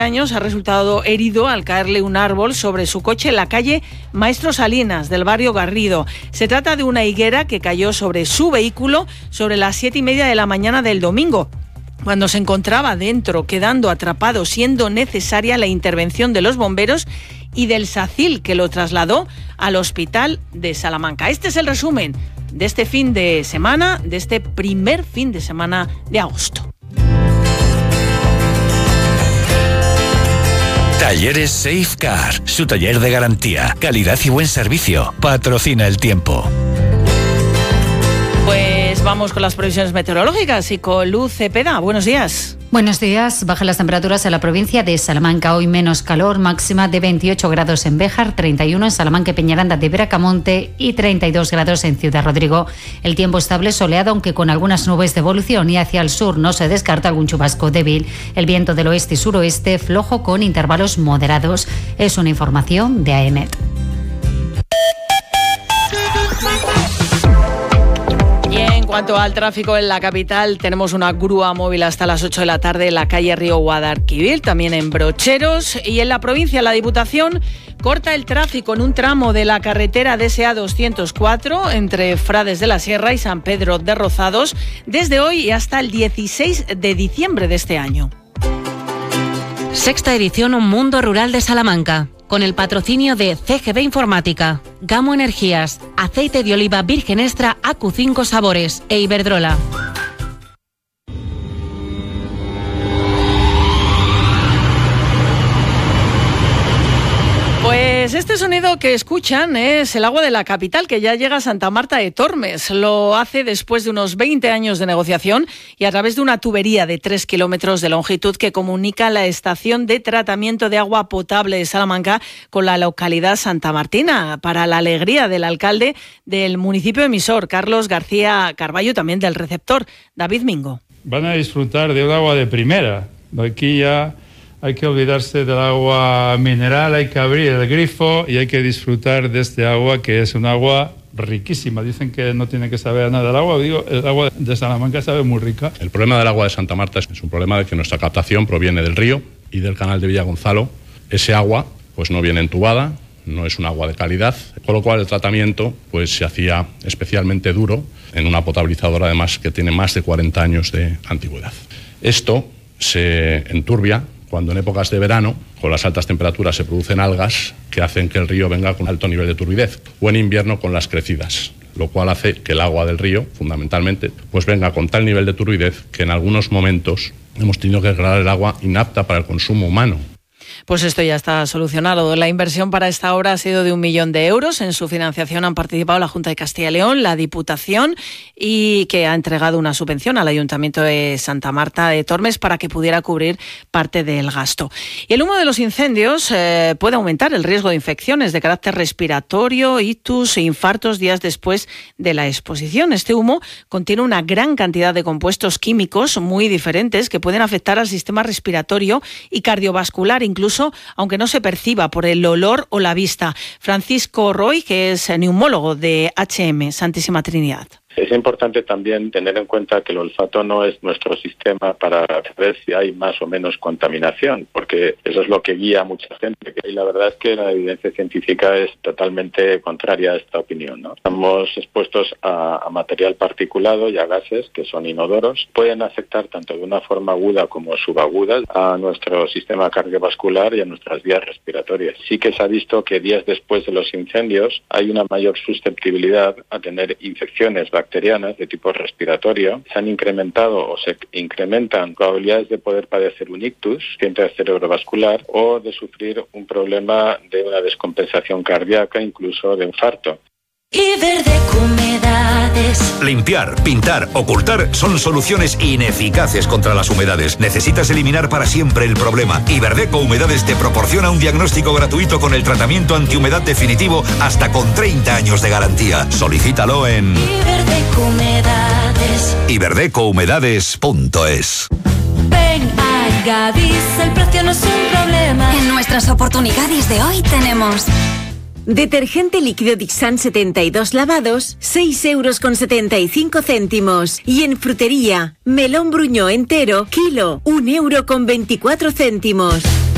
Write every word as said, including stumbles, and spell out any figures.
años ha resultado herido al caerle un árbol sobre su coche en la calle Maestro Salinas del barrio Garrido. Se trata de una higuera que cayó sobre su vehículo sobre las siete y media de la mañana del domingo, cuando se encontraba dentro, quedando atrapado, siendo necesaria la intervención de los bomberos y del SACIL, que lo trasladó al hospital de Salamanca. Este es el resumen de este fin de semana, de este primer fin de semana de agosto. Talleres Safecar, su taller de garantía, calidad y buen servicio. Patrocina el tiempo. Pues vamos con las previsiones meteorológicas y con Luz Cepeda. Buenos días. Buenos días. Bajan las temperaturas en la provincia de Salamanca. Hoy menos calor, máxima de veintiocho grados en Béjar, treinta y uno en Salamanca y Peñaranda de Bracamonte y treinta y dos grados en Ciudad Rodrigo. El tiempo estable soleado, aunque con algunas nubes de evolución, y hacia el sur no se descarta algún chubasco débil. El viento del oeste y suroeste flojo con intervalos moderados. Es una información de AEMET. En cuanto al tráfico en la capital, tenemos una grúa móvil hasta las ocho de la tarde en la calle Río Guadalquivir, también en Brocheros. Y en la provincia, la Diputación corta el tráfico en un tramo de la carretera D S A doscientos cuatro entre Frades de la Sierra y San Pedro de Rozados desde hoy y hasta el dieciséis de diciembre de este año. Sexta edición Un Mundo Rural de Salamanca, con el patrocinio de C G B Informática, Gamo Energías, Aceite de Oliva Virgen Extra A Q cinco Sabores e Iberdrola. Pues este sonido que escuchan es el agua de la capital, que ya llega a Santa Marta de Tormes. Lo hace después de unos veinte años de negociación y a través de una tubería de tres kilómetros de longitud que comunica la estación de tratamiento de agua potable de Salamanca con la localidad santamartina, para la alegría del alcalde del municipio emisor, Carlos García Carballo, también del receptor, David Mingo. Van a disfrutar de un agua de primera. Aquí ya hay que olvidarse del agua mineral, hay que abrir el grifo y hay que disfrutar de este agua, que es un agua riquísima. Dicen que no tiene que saber a nada el agua. Digo, el agua de Salamanca sabe muy rica. El problema del agua de Santa Marta es un problema de que nuestra captación proviene del río y del canal de Villagonzalo. Ese agua pues no viene entubada, no es un agua de calidad, con lo cual el tratamiento pues se hacía especialmente duro en una potabilizadora, además, que tiene más de cuarenta años de antigüedad. Esto se enturbia cuando en épocas de verano, con las altas temperaturas, se producen algas que hacen que el río venga con alto nivel de turbidez, o en invierno con las crecidas, lo cual hace que el agua del río, fundamentalmente, pues venga con tal nivel de turbidez que en algunos momentos hemos tenido que declarar el agua inapta para el consumo humano. Pues esto ya está solucionado. La inversión para esta obra ha sido de un millón de euros. En su financiación han participado la Junta de Castilla y León, la Diputación, y que ha entregado una subvención al Ayuntamiento de Santa Marta de Tormes para que pudiera cubrir parte del gasto. Y el humo de los incendios eh, puede aumentar el riesgo de infecciones de carácter respiratorio, ictus e infartos días después de la exposición. Este humo contiene una gran cantidad de compuestos químicos muy diferentes que pueden afectar al sistema respiratorio y cardiovascular, incluso aunque no se perciba por el olor o la vista. Francisco Roy, que es neumólogo de H M Santísima Trinidad. Es importante también tener en cuenta que el olfato no es nuestro sistema para saber si hay más o menos contaminación, porque eso es lo que guía a mucha gente. Y la verdad es que la evidencia científica es totalmente contraria a esta opinión, ¿no? Estamos expuestos a, a material particulado y a gases que son inodoros. Pueden afectar tanto de una forma aguda como subaguda a nuestro sistema cardiovascular y a nuestras vías respiratorias. Sí que se ha visto que días después de los incendios hay una mayor susceptibilidad a tener infecciones bacterianas de tipo respiratorio. Se han incrementado o se incrementan probabilidades de poder padecer un ictus, accidente cerebrovascular, o de sufrir un problema de una descompensación cardíaca, incluso de infarto. Iberdeco Humedades. Limpiar, pintar, ocultar son soluciones ineficaces contra las humedades. Necesitas eliminar para siempre el problema. Iberdeco Humedades te proporciona un diagnóstico gratuito con el tratamiento antihumedad definitivo hasta con treinta años de garantía. Solicítalo en Iberdeco Humedades. iberdeco humedades punto es. Ven a Gadis, el precio no es un problema. En nuestras oportunidades de hoy tenemos detergente líquido Dixan setenta y dos lavados, seis euros con setenta y cinco céntimos. Y en frutería, melón bruñó entero, kilo, un euro con veinticuatro céntimos.